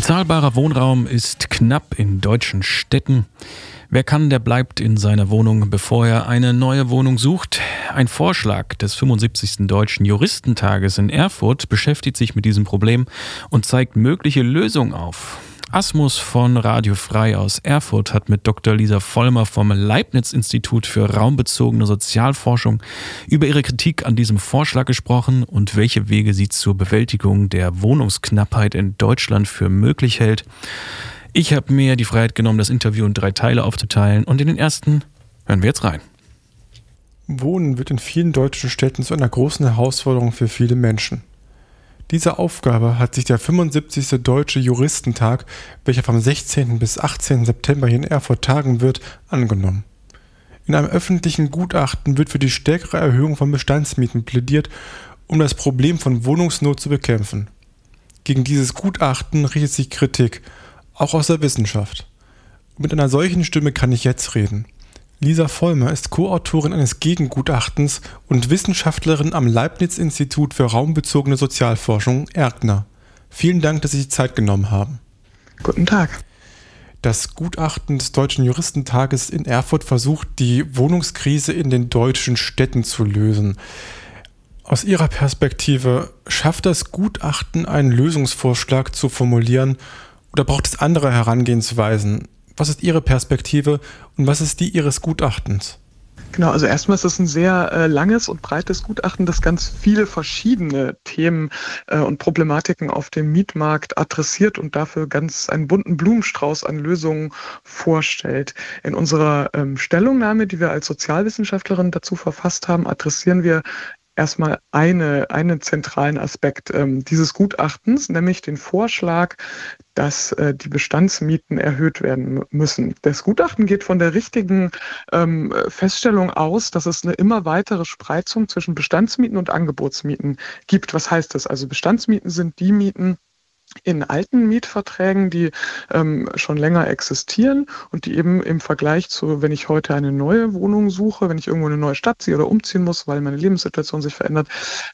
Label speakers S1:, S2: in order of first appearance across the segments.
S1: Bezahlbarer Wohnraum ist knapp in deutschen Städten. Wer kann, der bleibt in seiner Wohnung, bevor er eine neue Wohnung sucht. Ein Vorschlag des 75. Deutschen Juristentages in Erfurt beschäftigt sich mit diesem Problem und zeigt mögliche Lösungen auf. Asmus von Radio Frei aus Erfurt hat mit Dr. Lisa Vollmer vom Leibniz-Institut für raumbezogene Sozialforschung über ihre Kritik an diesem Vorschlag gesprochen und welche Wege sie zur Bewältigung der Wohnungsknappheit in Deutschland für möglich hält. Ich habe mir die Freiheit genommen, das Interview in 3 Teile aufzuteilen, und in den ersten hören wir jetzt rein.
S2: Wohnen wird in vielen deutschen Städten zu einer großen Herausforderung für viele Menschen. Diese Aufgabe hat sich der 75. Deutsche Juristentag, welcher vom 16. bis 18. September hier in Erfurt tagen wird, angenommen. In einem öffentlichen Gutachten wird für die stärkere Erhöhung von Bestandsmieten plädiert, um das Problem von Wohnungsnot zu bekämpfen. Gegen dieses Gutachten richtet sich Kritik, auch aus der Wissenschaft. Mit einer solchen Stimme kann ich jetzt reden. Lisa Vollmer ist Co-Autorin eines Gegengutachtens und Wissenschaftlerin am Leibniz-Institut für raumbezogene Sozialforschung, ERGNA. Vielen Dank, dass Sie sich Zeit genommen haben.
S3: Guten Tag.
S2: Das Gutachten des Deutschen Juristentages in Erfurt versucht, die Wohnungskrise in den deutschen Städten zu lösen. Aus Ihrer Perspektive, schafft das Gutachten einen Lösungsvorschlag zu formulieren oder braucht es andere Herangehensweisen? Was ist Ihre Perspektive und was ist die Ihres Gutachtens?
S3: Genau, also erstmal ist es ein sehr langes und breites Gutachten, das ganz viele verschiedene Themen und Problematiken auf dem Mietmarkt adressiert und dafür ganz einen bunten Blumenstrauß an Lösungen vorstellt. In unserer Stellungnahme, die wir als Sozialwissenschaftlerin dazu verfasst haben, adressieren wir erstmal einen zentralen Aspekt dieses Gutachtens, nämlich den Vorschlag, dass die Bestandsmieten erhöht werden müssen. Das Gutachten geht von der richtigen Feststellung aus, dass es eine immer weitere Spreizung zwischen Bestandsmieten und Angebotsmieten gibt. Was heißt das? Also Bestandsmieten sind die Mieten in alten Mietverträgen, die schon länger existieren und die eben im Vergleich zu, wenn ich heute eine neue Wohnung suche, wenn ich irgendwo in eine neue Stadt ziehe oder umziehen muss, weil meine Lebenssituation sich verändert,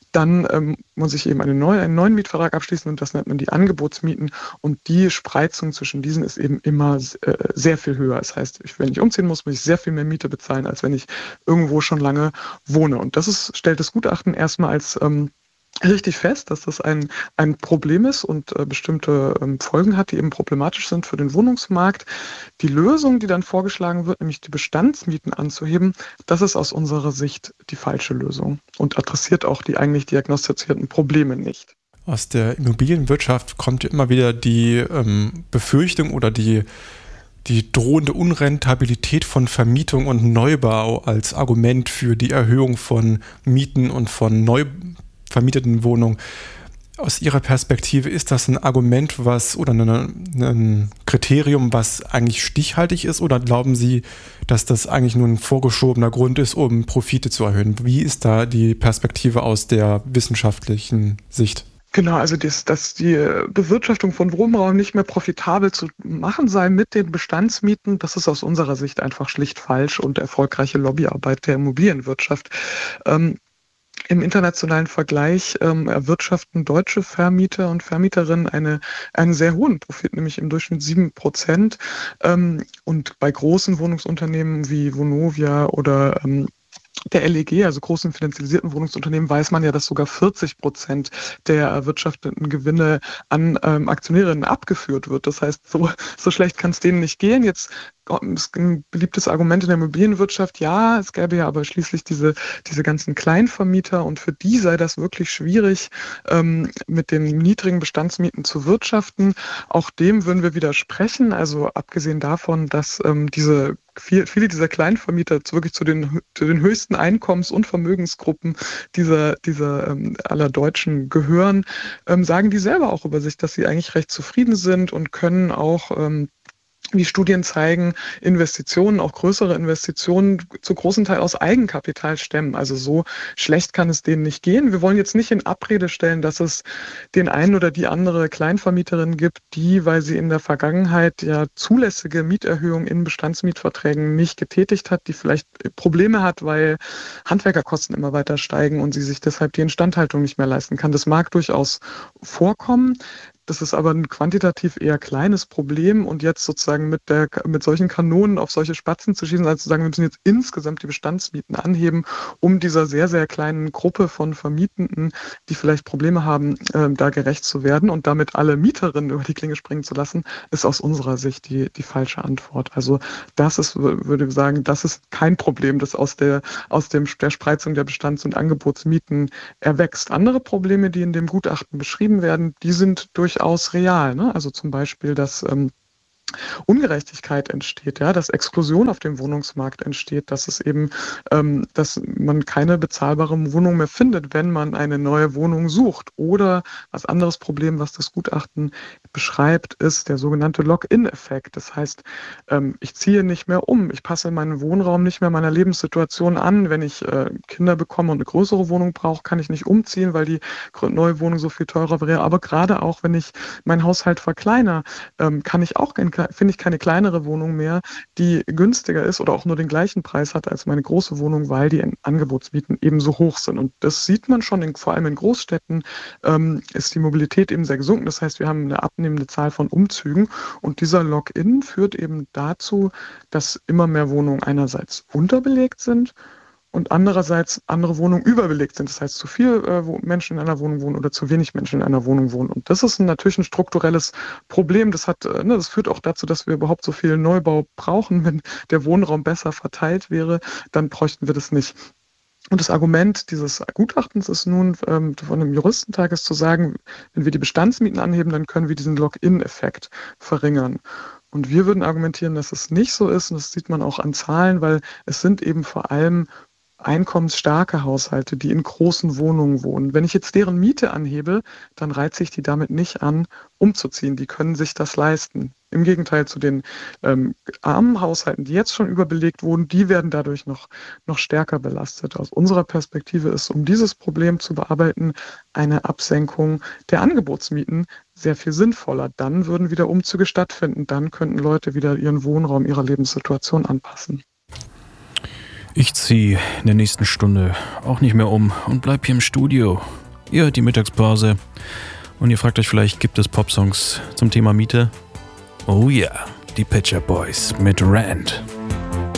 S3: dann muss ich eben einen neuen Mietvertrag abschließen und das nennt man die Angebotsmieten, und die Spreizung zwischen diesen ist eben immer sehr viel höher. Das heißt, wenn ich umziehen muss ich sehr viel mehr Miete bezahlen, als wenn ich irgendwo schon lange wohne. Und stellt das Gutachten erstmal als richtig fest, dass das ein Problem ist und bestimmte Folgen hat, die eben problematisch sind für den Wohnungsmarkt. Die Lösung, die dann vorgeschlagen wird, nämlich die Bestandsmieten anzuheben, das ist aus unserer Sicht die falsche Lösung und adressiert auch die eigentlich diagnostizierten Probleme nicht.
S2: Aus der Immobilienwirtschaft kommt immer wieder die Befürchtung oder die drohende Unrentabilität von Vermietung und Neubau als Argument für die Erhöhung von Mieten und von vermieteten Wohnung. Aus Ihrer Perspektive, ist das ein Argument, oder ein Kriterium, was eigentlich stichhaltig ist, oder glauben Sie, dass das eigentlich nur ein vorgeschobener Grund ist, um Profite zu erhöhen? Wie ist da die Perspektive aus der wissenschaftlichen Sicht?
S3: Genau, also dass die Bewirtschaftung von Wohnraum nicht mehr profitabel zu machen sei mit den Bestandsmieten, das ist aus unserer Sicht einfach schlicht falsch und erfolgreiche Lobbyarbeit der Immobilienwirtschaft. Im internationalen Vergleich erwirtschaften deutsche Vermieter und Vermieterinnen einen sehr hohen Profit, nämlich im Durchschnitt 7%. Und bei großen Wohnungsunternehmen wie Vonovia oder der LEG, also großen finanzialisierten Wohnungsunternehmen, weiß man ja, dass sogar 40% der erwirtschafteten Gewinne an Aktionärinnen abgeführt wird. Das heißt, so schlecht kann es denen nicht gehen. Jetzt ist ein beliebtes Argument in der Immobilienwirtschaft, ja, es gäbe ja aber schließlich diese ganzen Kleinvermieter und für die sei das wirklich schwierig, mit den niedrigen Bestandsmieten zu wirtschaften. Auch dem würden wir widersprechen. Also abgesehen davon, dass viele dieser Kleinvermieter wirklich zu den höchsten Einkommens- und Vermögensgruppen dieser aller Deutschen gehören, sagen die selber auch über sich, dass sie eigentlich recht zufrieden sind und können auch wie Studien zeigen, Investitionen, auch größere Investitionen, zu großen Teil aus Eigenkapital stemmen. Also so schlecht kann es denen nicht gehen. Wir wollen jetzt nicht in Abrede stellen, dass es den einen oder die andere Kleinvermieterin gibt, die, weil sie in der Vergangenheit ja zulässige Mieterhöhungen in Bestandsmietverträgen nicht getätigt hat, die vielleicht Probleme hat, weil Handwerkerkosten immer weiter steigen und sie sich deshalb die Instandhaltung nicht mehr leisten kann. Das mag durchaus vorkommen. Das ist aber ein quantitativ eher kleines Problem und jetzt sozusagen mit solchen Kanonen auf solche Spatzen zu schießen, also zu sagen, wir müssen jetzt insgesamt die Bestandsmieten anheben, um dieser sehr, sehr kleinen Gruppe von Vermietenden, die vielleicht Probleme haben, da gerecht zu werden und damit alle Mieterinnen über die Klinge springen zu lassen, ist aus unserer Sicht die falsche Antwort. Also das ist, würde ich sagen, das ist kein Problem, das aus der Spreizung der Bestands- und Angebotsmieten erwächst. Andere Probleme, die in dem Gutachten beschrieben werden, die sind durchaus real. Ne? Also zum Beispiel, dass Ungerechtigkeit entsteht, ja, dass Exklusion auf dem Wohnungsmarkt entsteht, dass es eben, dass man keine bezahlbare Wohnung mehr findet, wenn man eine neue Wohnung sucht. Oder was anderes Problem, was das Gutachten beschreibt, ist der sogenannte Lock-in-Effekt. Das heißt, ich ziehe nicht mehr um, ich passe meinen Wohnraum nicht mehr meiner Lebenssituation an. Wenn ich Kinder bekomme und eine größere Wohnung brauche, kann ich nicht umziehen, weil die neue Wohnung so viel teurer wäre. Aber gerade auch, wenn ich meinen Haushalt verkleinere, finde ich keine kleinere Wohnung mehr, die günstiger ist oder auch nur den gleichen Preis hat als meine große Wohnung, weil die Angebotsmieten eben so hoch sind. Und das sieht man schon, vor allem in Großstädten ist die Mobilität eben sehr gesunken. Das heißt, wir haben eine abnehmende Zahl von Umzügen und dieser Lock-in führt eben dazu, dass immer mehr Wohnungen einerseits unterbelegt sind und andererseits andere Wohnungen überbelegt sind. Das heißt, zu viel Menschen in einer Wohnung wohnen oder zu wenig Menschen in einer Wohnung wohnen. Und das ist natürlich ein strukturelles Problem. Das führt auch dazu, dass wir überhaupt so viel Neubau brauchen. Wenn der Wohnraum besser verteilt wäre, dann bräuchten wir das nicht. Und das Argument dieses Gutachtens ist nun von dem Juristentag ist zu sagen, wenn wir die Bestandsmieten anheben, dann können wir diesen Lock-in-Effekt verringern. Und wir würden argumentieren, dass es nicht so ist. Und das sieht man auch an Zahlen, weil es sind eben vor allem einkommensstarke Haushalte, die in großen Wohnungen wohnen. Wenn ich jetzt deren Miete anhebe, dann reize ich die damit nicht an, umzuziehen. Die können sich das leisten. Im Gegenteil zu den armen Haushalten, die jetzt schon überbelegt wurden, die werden dadurch noch stärker belastet. Aus unserer Perspektive ist, um dieses Problem zu bearbeiten, eine Absenkung der Angebotsmieten sehr viel sinnvoller. Dann würden wieder Umzüge stattfinden. Dann könnten Leute wieder ihren Wohnraum ihrer Lebenssituation anpassen.
S1: Ich ziehe in der nächsten Stunde auch nicht mehr um und bleib hier im Studio. Ihr hört die Mittagspause und ihr fragt euch vielleicht, gibt es Popsongs zum Thema Miete? Oh ja, die Pet Shop Boys mit Rand.